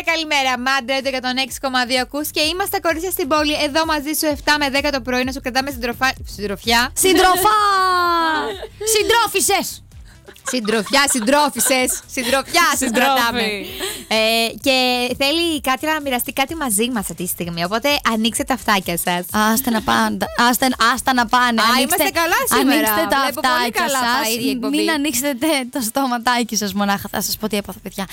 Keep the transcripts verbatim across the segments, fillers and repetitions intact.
Καλημέρα, καλημέρα. Μάντε εκατόν έξι κόμμα δύο ακούς και είμαστε κορίτσια στην πόλη. Εδώ μαζί σου επτά με δέκα το πρωί να σου κρατάμε συντροφά... συντροφιά. Συντροφά! Συντρόφισσες! Συντροφιά, συντρόφισσες. Συντροφιά, σας κρατάμε. ε, και θέλει κάτι να μοιραστεί κάτι μαζί μας αυτή τη στιγμή. Οπότε ανοίξτε τα αυτάκια σας. Άστε να πάνε. Άστε, άστα να πάνε. Α, ανοίξτε, είμαστε καλά σήμερα. Ανοίξτε τα Βλέπω πολύ αυτάκια καλά σας. φαΐρη εκπομπή. Μην ανοίξετε το στοματάκι σας μονάχα. Θα σας πω τι έπαθα, παιδιά.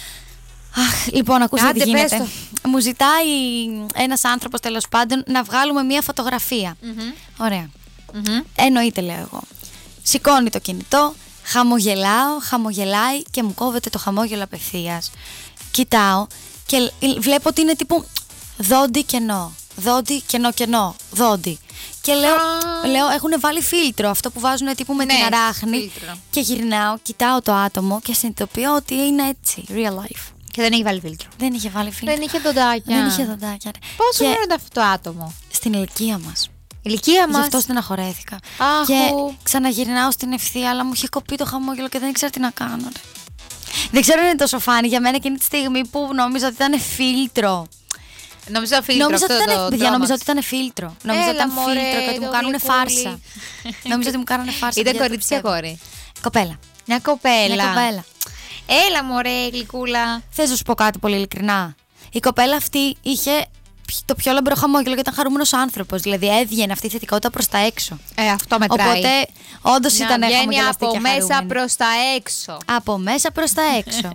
Αχ, λοιπόν, ακούστε Άντε, τι γίνεται. πες το. Μου ζητάει ένας άνθρωπος, τέλος πάντων, να βγάλουμε μία φωτογραφία. Mm-hmm. Ωραία. Mm-hmm. Εννοείται, λέω εγώ. Σηκώνει το κινητό, χαμογελάω, χαμογελάει και μου κόβεται το χαμόγελο απευθείας. Κοιτάω και βλέπω ότι είναι τύπου δόντι κενό. Δόντι κενό κενό. Δόντι. Και λέω, ah. λέω έχουν βάλει φίλτρο, αυτό που βάζουν τύπου με ναι, την αράχνη. Φίλτρο. Και γυρνάω, κοιτάω το άτομο και συνειδητοποιώ ότι είναι έτσι, real life. Και δεν είχε βάλει φίλτρο. Δεν είχε βάλει φίλτρο. Δεν είχε δοντάκια. Δεν είχε δοντάκια. Πόσο και... χρόνο ήταν αυτό το άτομο? Στην ηλικία μας. Ηλικία μας. Γι' αυτό στεναχωρέθηκα. Αχου. Και ξαναγυρνάω στην ευθεία, αλλά μου είχε κοπεί το χαμόγελο και δεν ήξερα τι να κάνω. Ρε. Δεν ξέρω αν είναι τόσο φάνη για μένα εκείνη τη στιγμή που νόμιζα ότι ήταν φίλτρο. Νομίζω φίλτρο. Νόμιζα ότι αυτό ήταν, το παιδιά, το νόμιζα ότι ήταν φίλτρο. Νόμιζα ότι ήταν μωρέ, φίλτρο και ότι μου κάνουν φάρσα. Νόμιζα ότι μου κάνουν φάρσα. Ήταν κορίτσι ή αγόρι? Κοπέλα. Μια κοπέλα. Μια κοπέλα. Έλα μωρέ, γλυκούλα. Θες να σου πω κάτι πολύ ειλικρινά? Η κοπέλα αυτή είχε το πιο λαμπρό χαμόγελο και ήταν χαρούμενος άνθρωπος. Δηλαδή έβγαινε αυτή η θετικότητα προς τα έξω. Ε, αυτό μετράει. Οπότε όντως ήταν χαμογελαστή από και μέσα χαρούμενη. προς τα έξω. Από μέσα προς τα έξω.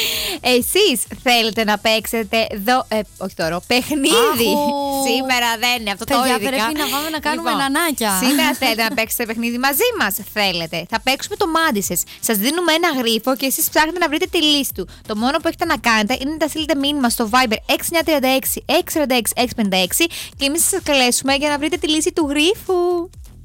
Εσείς θέλετε να παίξετε δω, ε, όχι τώρα, παιχνίδι? Αχου. Σήμερα δεν είναι αυτό. Παιδιά, το ειδικά. πρέπει να πάμε να κάνουμε Λοιπόν, νανάκια. Σήμερα θέλετε να παίξετε παιχνίδι μαζί μας? Θέλετε? Θα παίξουμε το Μάντισες. Σας δίνουμε ένα γρίφο και εσείς ψάχνετε να βρείτε τη λύση του. Το μόνο που έχετε να κάνετε είναι να στείλετε μήνυμα στο Viber έξι εννιά τρία έξι έξι τριάντα έξι έξι πενήντα έξι και εμείς θα σας καλέσουμε για να βρείτε τη λύση του γρίφου.